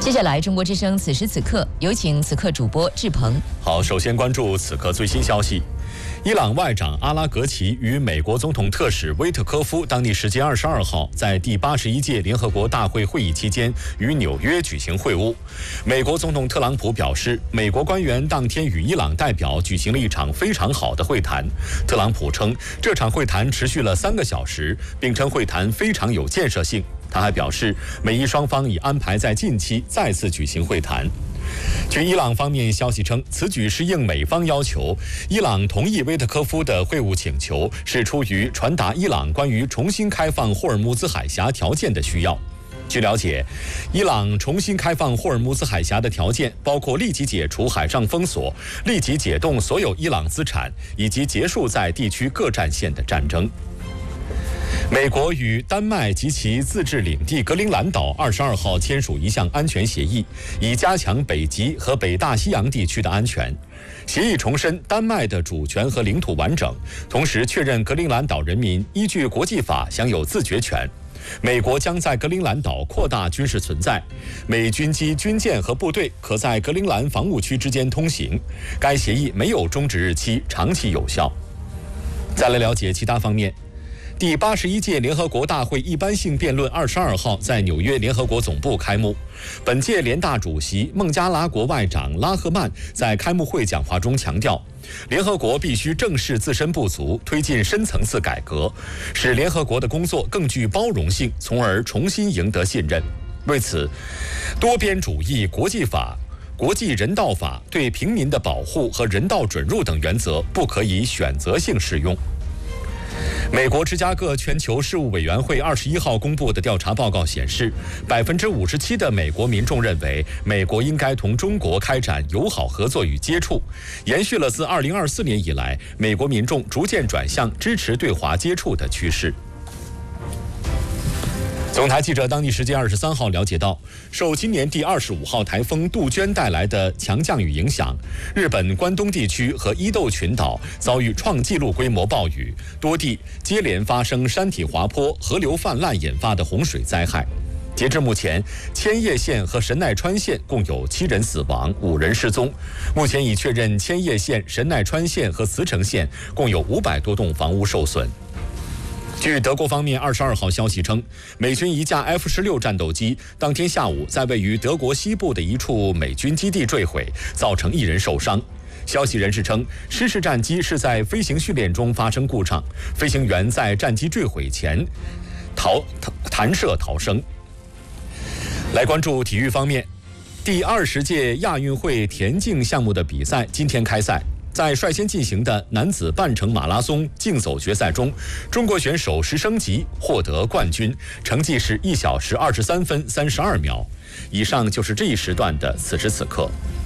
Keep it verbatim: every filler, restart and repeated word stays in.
接下来，中国之声此时此刻有请此刻主播志鹏。 好，首先关注此刻最新消息。伊朗外长阿拉格齐与美国总统特使威特科夫当地时间二十二号在第八十一届联合国大会会议期间于纽约举行会晤。美国总统特朗普表示，美国官员当天与伊朗代表举行了一场非常好的会谈。特朗普称，这场会谈持续了三个小时，并称会谈非常有建设性。他还表示，美伊双方已安排在近期再次举行会谈。据伊朗方面消息称，此举是应美方要求，伊朗同意威特科夫的会晤请求，是出于传达伊朗关于重新开放霍尔木兹海峡条件的需要。据了解，伊朗重新开放霍尔木兹海峡的条件包括立即解除海上封锁、立即解冻所有伊朗资产，以及结束在地区各战线的战争。美国与丹麦及其自治领地格陵兰岛二十二号签署一项安全协议，以加强北极和北大西洋地区的安全。协议重申丹麦的主权和领土完整，同时确认格陵兰岛人民依据国际法享有自决权。美国将在格陵兰岛扩大军事存在，美军机、军舰和部队可在格陵兰防务区之间通行。该协议没有终止日期，长期有效。再来了解其他方面。第八十一届联合国大会一般性辩论二十二号在纽约联合国总部开幕。本届联大主席孟加拉国外长拉赫曼在开幕会讲话中强调，联合国必须正视自身不足，推进深层次改革，使联合国的工作更具包容性，从而重新赢得信任。为此，多边主义、国际法、国际人道法、对平民的保护和人道准入等原则不可以选择性适用。美国芝加哥全球事务委员会二十一号公布的调查报告显示，百分之五十七的美国民众认为美国应该同中国开展友好合作与接触，延续了自二零二四年以来美国民众逐渐转向支持对华接触的趋势。总台记者当地时间二十三号了解到，受今年第二十五号台风杜鹃带来的强降雨影响，日本关东地区和伊豆群岛遭遇创纪录规模暴雨，多地接连发生山体滑坡、河流泛滥引发的洪水灾害。截至目前，千叶县和神奈川县共有七人死亡，五人失踪。目前已确认千叶县、神奈川县和茨城县共有五百多栋房屋受损。据德国方面二十二号消息称，美军一架 F 十六战斗机当天下午在位于德国西部的一处美军基地坠毁，造成一人受伤。消息人士称，失事战机是在飞行训练中发生故障，飞行员在战机坠毁前逃弹射逃生。来关注体育方面，第二十届亚运会田径项目的比赛今天开赛。在率先进行的男子半程马拉松竞走决赛中，中国选手石升吉获得冠军，成绩是一小时二十三分三十二秒。以上就是这一时段的此时此刻。